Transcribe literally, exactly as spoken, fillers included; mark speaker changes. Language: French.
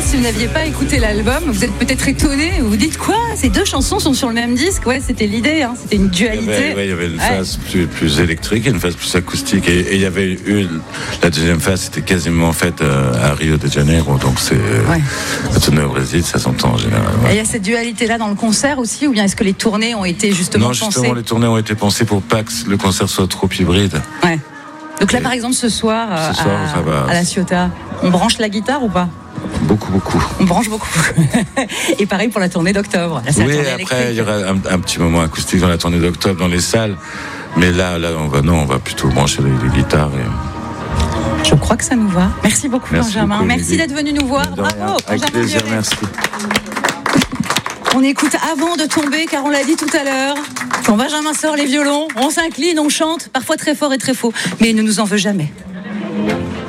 Speaker 1: si vous n'aviez pas écouté l'album, vous êtes peut-être étonné. Vous vous dites quoi ? Ces deux chansons sont sur le même disque ? Ouais, c'était l'idée. Hein. C'était une dualité.
Speaker 2: Il y avait, ouais, il y avait une phase ouais. plus, plus électrique et une phase plus acoustique. Et, et il y avait eu la deuxième phase, c'était quasiment faite euh, à Rio de Janeiro. Donc c'est ouais. quand on est au Brésil, ça s'entend en général. Ouais.
Speaker 1: Et il y a cette dualité-là dans le concert aussi, ou bien est-ce que les tournées ont été justement pensées ?
Speaker 2: Non, justement, pensées les tournées ont été pensées pour pas que le concert soit trop hybride.
Speaker 1: Ouais. Donc là, et par exemple, ce soir,
Speaker 2: ce soir
Speaker 1: à,
Speaker 2: ça va.
Speaker 1: à la Ciotat, on branche la guitare ou pas ?
Speaker 2: Beaucoup, beaucoup.
Speaker 1: On branche beaucoup. Et pareil pour la tournée d'octobre. Là,
Speaker 2: oui, après, il y aura un, un petit moment acoustique dans la tournée d'octobre, dans les salles. Mais là, là on va, non, on va plutôt brancher les, les guitares. Et...
Speaker 1: Je crois que ça nous va. Merci beaucoup,
Speaker 2: merci
Speaker 1: Benjamin.
Speaker 2: Beaucoup,
Speaker 1: merci d'être venu nous voir. Bravo,
Speaker 2: avec
Speaker 1: Benjamin
Speaker 2: plaisir,
Speaker 1: Biolay.
Speaker 2: merci.
Speaker 1: On écoute Avant de tomber, car on l'a dit tout à l'heure. Quand Benjamin sort les violons, on s'incline, on chante, parfois très fort et très faux. Mais il ne nous en veut jamais.